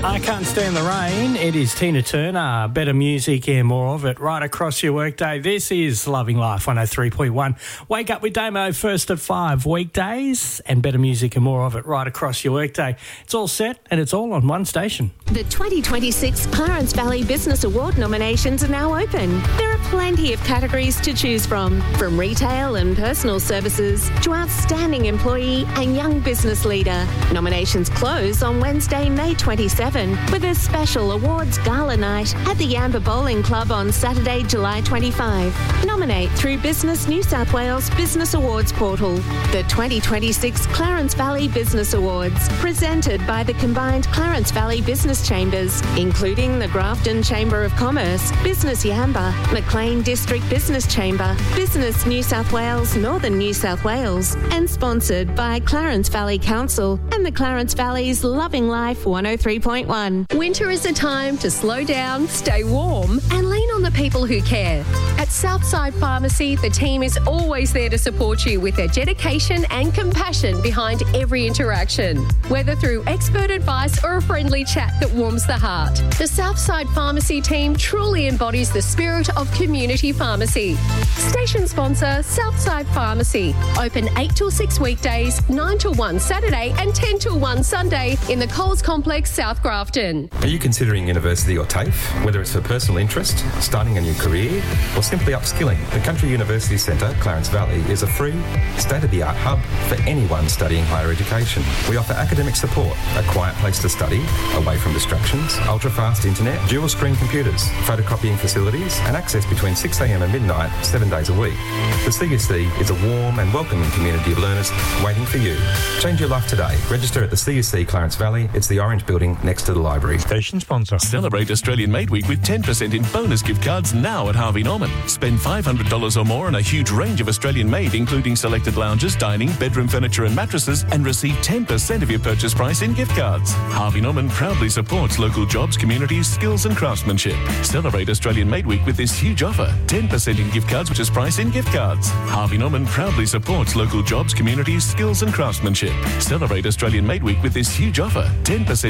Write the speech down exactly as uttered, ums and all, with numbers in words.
I Can't Stand the Rain. It is Tina Turner. Better music and more of it right across your workday. This is Loving Life one oh three point one. Wake up with Damo first at five weekdays and better music and more of it right across your workday. It's all set and it's all on one station. The twenty twenty-six Clarence Valley Business Award nominations are now open. There are plenty of categories to choose from, from retail and personal services to outstanding employee and young business leader. Nominations close on Wednesday, May twenty-seventh, with a special awards gala night at the Yamba Bowling Club on Saturday, July twenty-fifth. Nominate through Business New South Wales Business Awards portal. The twenty twenty-six Clarence Valley Business Awards, presented by the combined Clarence Valley Business Chambers, including the Grafton Chamber of Commerce, Business Yamba, Maclean District Business Chamber, Business New South Wales, Northern New South Wales, and sponsored by Clarence Valley Council and the Clarence Valley's Loving Life one oh three point one. Winter is a time to slow down, stay warm, and lean on the people who care. At Southside Pharmacy, the team is always there to support you with their dedication and compassion behind every interaction, whether through expert advice or a friendly chat that warms the heart. The Southside Pharmacy team truly embodies the spirit of community pharmacy. Station sponsor, Southside Pharmacy. Open eight till six weekdays, nine till one Saturday and ten till one Sunday in the Coles Complex, South Grafton. Are you considering university or TAFE? Whether it's for personal interest, starting a new career, or simply upskilling, the Country University Centre, Clarence Valley, is a free, state-of-the-art hub for anyone studying higher education. We offer academic support, a quiet place to study, away from distractions, ultra-fast internet, dual-screen computers, photocopying facilities, and access between six a m and midnight, seven days a week. The C U C is a warm and welcoming community of learners waiting for you. Change your life today. Register at the C U C Clarence Valley. It's the orange building next to the library. Station sponsor. Celebrate Australian Made Week with ten percent in bonus gift cards now at Harvey Norman. Spend five hundred dollars or more on a huge range of Australian made, including selected lounges, dining, bedroom furniture and mattresses, and receive ten percent of your purchase price in gift cards. Harvey Norman proudly supports local jobs, communities, skills and craftsmanship. Celebrate Australian Made Week with this huge offer. ten percent in gift cards, purchase price in gift cards. Harvey Norman proudly supports local jobs, communities, skills and craftsmanship. Celebrate Australian Made Week with this huge offer. ten percent